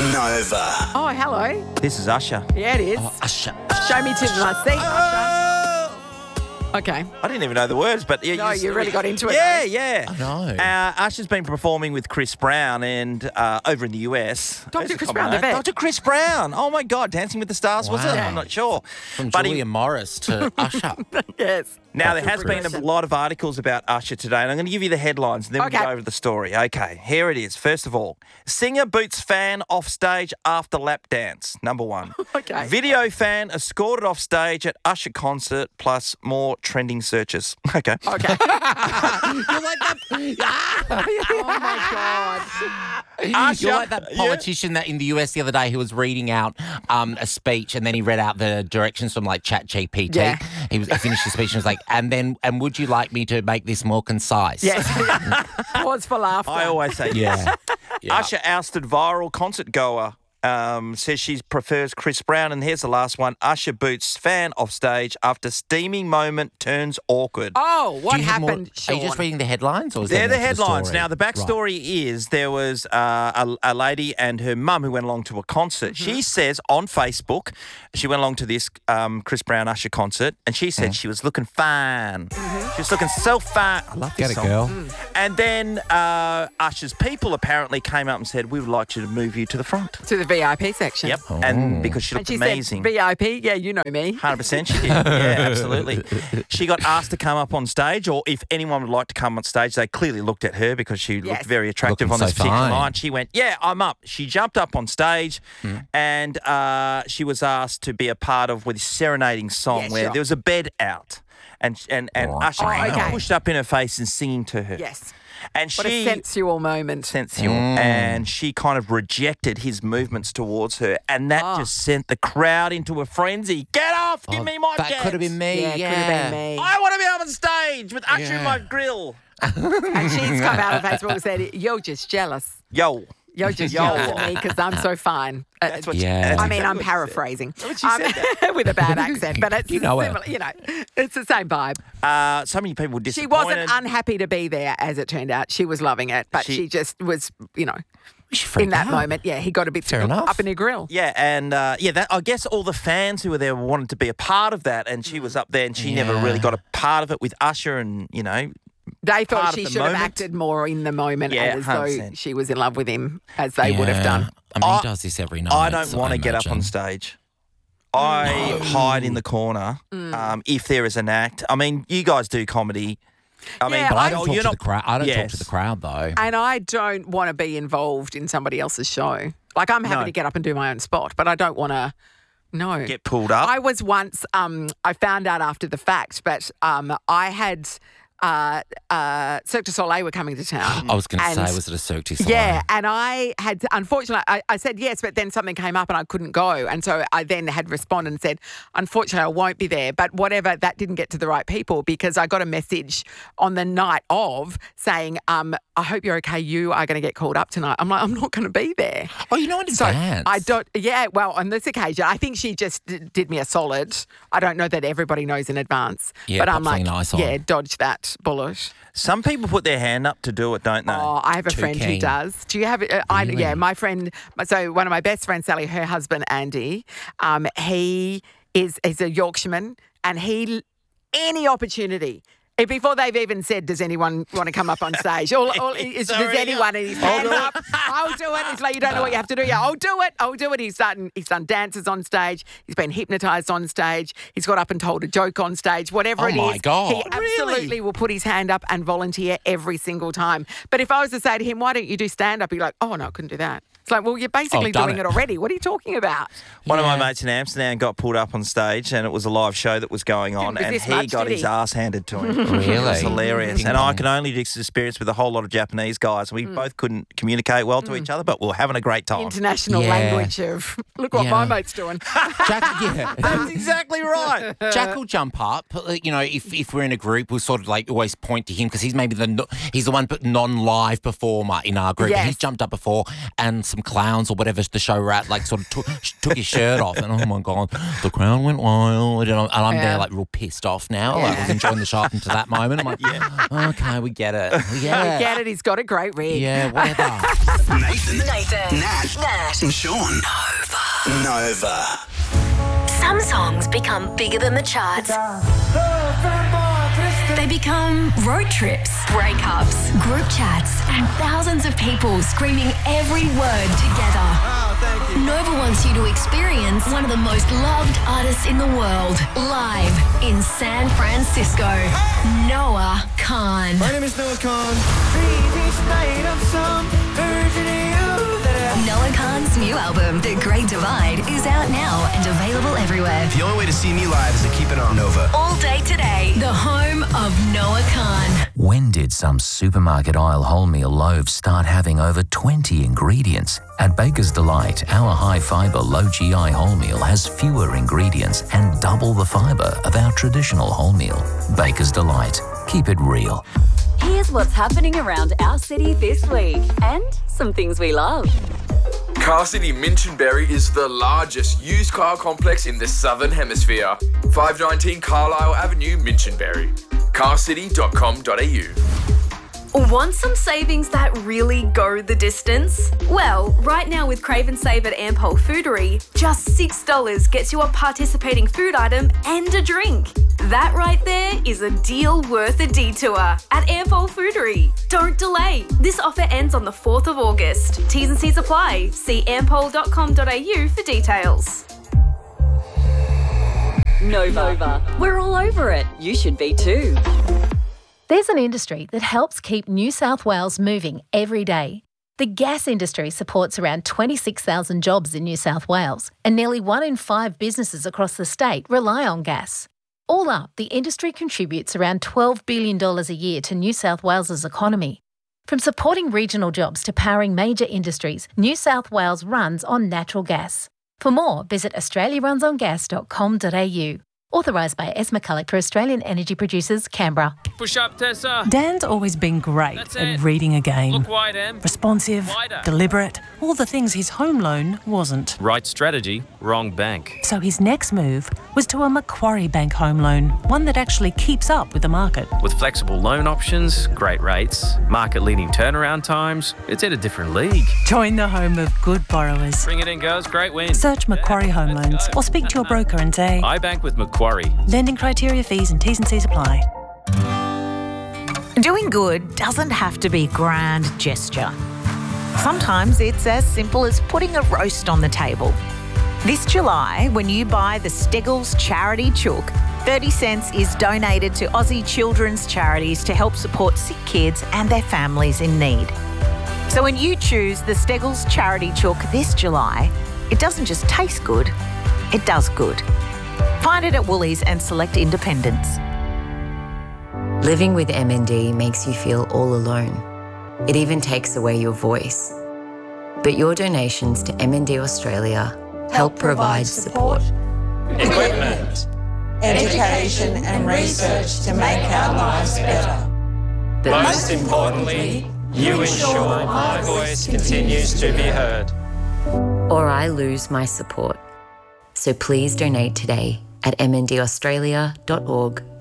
Nova. Oh, hello. This is Usher. Yeah, it is. Usher. Show me to my seat, Usher. Okay. I didn't even know the words, but yeah, No, you really got into it. Yeah, though. yeah. I know. Usher's been performing with Chris Brown and over in the US. Dr. There's a Chris common Brown, the name. vet. Dr. Chris Brown. Oh my God, Dancing with the Stars was it? Wow. I'm not sure. From But Julia Morris to Usher. Yes. Now, there has been a lot of articles about Usher today, and I'm going to give you the headlines, and then we'll Okay. go over the story. Okay, here it is. First of all, singer boots fan off stage after lap dance, number one. Okay. Video fan escorted off stage at Usher concert, plus more trending searches. Okay. Okay. You're like that. Oh, my God. Usher, You're like that politician that in the US the other day who was reading out a speech and then he read out the directions from like ChatGPT. Yeah. He finished the speech and was like, and would you like me to make this more concise? Yes. Pause for laughter. I always say Yeah. Yeah. Usher ousted viral concert goer. Says she prefers Chris Brown. And here's the last one. Usher boots fan off stage after steaming moment turns awkward. Oh, what Do you have more- happened, Sean? Are you just reading the headlines? Or is They're there the more to headlines. story? Now, the backstory is there was a lady and her mum who went along to a concert. Mm-hmm. She says on Facebook, she went along to this Chris Brown Usher concert, and she said she was looking fine. Mm-hmm. She was looking so fine. I love Get it, girl. And then Usher's people apparently came up and said, we would like you to move you to the front. To the VIP section. Yep. And because she And looked she amazing. said, VIP, yeah, you know me. 100% she did. Yeah, absolutely. She got asked to come up on stage, or if anyone would like to come on stage, they clearly looked at her because she Yes. looked very attractive Looking on this so particular fine. night. She went, yeah, I'm up. She jumped up on stage and she was asked to be a part of with this serenading song Yeah, where sure. there was a bed out and Usher Oh, okay. pushed up in her face and singing to her. Yes. And What a she sensual moment. sensual, and she kind of rejected his movements towards her, and that just sent the crowd into a frenzy. Get off! Give me my That chance. could have been me. Yeah, Yeah, could have been me. I want to be up on stage with Usher in my grill. And she's come out on Facebook and said, you're just jealous. Yo. You're just Yo. jealous of me because I'm so fine. That's what Yeah. I mean, I'm paraphrasing what she said with a bad accent, but it's You know it. similar, it's the same vibe. So many people were She disappointed. wasn't unhappy to be there, as it turned out. She was loving it, but She- she just was, She freaked in that out. moment, yeah, he got a bit Fair enough. up in her grill. Yeah, and that I guess all the fans who were there wanted to be a part of that, and she was up there, and she never really got a part of it with Usher, and They part thought of she the should have moment. acted more in the moment, Yeah, as though 100%. she was in love with him, as they would have done. I mean, I- he does this every night. I don't so want to get up imagine. on stage. I hide in the corner if there is an act. I mean, you guys do comedy. I mean, Yeah, But I Oh, don't talk you're to not. the crowd. I don't talk Yes. to the crowd though. And I don't want to be involved in somebody else's show. Like, I'm happy No. to get up and do my own spot, but I don't want to. No. Get pulled up. I was once, I found out after the fact, but I had Cirque du Soleil were coming to town. I was going to And- say, was it a Cirque du Soleil? Yeah, and I had, unfortunately, I said yes, but then something came up and I couldn't go. And so I then had responded and said, unfortunately, I won't be there. But whatever, that didn't get to the right people because I got a message on the night of saying, I hope you're okay. You are going to get called up tonight. I'm like, I'm not going to be there. Oh, you know in So advance. I don't, yeah, well, on this occasion, I think she just did me a solid. I don't know that everybody knows in advance. Yeah, but pop I'm like, something nice on. yeah, dodge that bullet. Some people put their hand up to do it, don't they? Oh, I have a Too friend who keen. does. Do you have? Really? Yeah, my friend. So one of my best friends, Sally, her husband Andy, he is a Yorkshireman, and any opportunity. Before they've even said, does anyone want to come up on stage? Does Sorry, anyone? And he's hand up. I'll do it. It's like, you don't know what you have to do. Yeah, I'll do it. I'll do it. He's done dances on stage. He's been hypnotised on stage. He's got up and told a joke on stage. Whatever Oh, it is. my God. He absolutely will put his hand up and volunteer every single time. But if I was to say to him, why don't you do stand-up? He'd be like, oh, no, I couldn't do that. It's like, well, you're basically done doing it. it already. What are you talking about? One of my mates in Amsterdam got pulled up on stage, and it was a live show that was going on, Was and this he much, got did his he? ass handed to him. Really? It was hilarious. Ping And I pong. can only just experience with a whole lot of Japanese guys. We both couldn't communicate well to each other, but we were having a great time. International Yeah. language of, look what Yeah. my mate's doing. Jack, yeah. That's exactly right. Jack will jump up. If we're in a group, we'll sort of like always point to him because he's maybe he's the one but non-live performer in our group. Yes. He's jumped up before, and some clowns or whatever the show we're at like sort of took his shirt off, and oh my God, the crowd went wild. And I'm there like real pissed off now. Like I was enjoying the show up until that moment. I'm like, yeah, okay, we get it. We Yeah, get it. He's got a great rig. yeah, whatever. Nathan Nathan. Nat. And Sean. Nova. Some songs become bigger than the charts. They become road trips, breakups, group chats, and thousands of people screaming every word together. Nova wants you to experience one of the most loved artists in the world live in San Francisco. Noah Kahan. My name is Noah Kahan. Noah Kahan's new album, The Great Divide, is out now and available everywhere. The only way to see me live is to keep it on Nova. All day today, the home of Noah Kahan. When did some supermarket aisle wholemeal loaves start having over 20 ingredients? At Baker's Delight, our high-fibre, low-GI wholemeal has fewer ingredients and double the fibre of our traditional wholemeal. Baker's Delight. Keep it real. Here's what's happening around our city this week and some things we love. Car City Minchinbury is the largest used car complex in the Southern Hemisphere. 519 Carlisle Avenue, Minchinbury. carcity.com.au. Want some savings that really go the distance? Well, right now with Crave and Save at Ampol Foodery, just $6 gets you a participating food item and a drink. That right there is a deal worth a detour at Ampol Foodery. Don't delay. This offer ends on the 4th of August. T's and C's apply. See ampol.com.au for details. Nova. We're all over it. You should be too. There's an industry that helps keep New South Wales moving every day. The gas industry supports around 26,000 jobs in New South Wales, and nearly 1 in 5 businesses across the state rely on gas. All up, the industry contributes around $12 billion a year to New South Wales's economy. From supporting regional jobs to powering major industries, New South Wales runs on natural gas. For more, visit australiarunsongas.com.au. Authorised by S. McCulloch for Australian Energy Producers, Canberra. Push up, Tessa. Dan's always been great at reading a game. Look wide, Em. Responsive, Wider. deliberate, all the things his home loan wasn't. Right strategy, wrong bank. So his next move was to a Macquarie Bank home loan, one that actually keeps up with the market. With flexible loan options, great rates, market-leading turnaround times, it's in a different league. Join the home of good borrowers. Bring it in, girls. Great win. Search Macquarie Home Loans or speak to your broker and say, I bank with Macquarie. Lending criteria, fees and T's and C's apply. Doing good doesn't have to be a grand gesture. Sometimes it's as simple as putting a roast on the table. This July, when you buy the Steggles Charity Chook, 30 cents is donated to Aussie children's charities to help support sick kids and their families in need. So when you choose the Steggles Charity Chook this July, it doesn't just taste good, it does good. Find it at Woolies and select independents. Living with MND makes you feel all alone. It even takes away your voice. But your donations to MND Australia help provide support. Equipment, education and research to make our lives better. But most importantly, you ensure my voice continues to be heard. Or I lose my support. So please donate today at mndaustralia.org.au.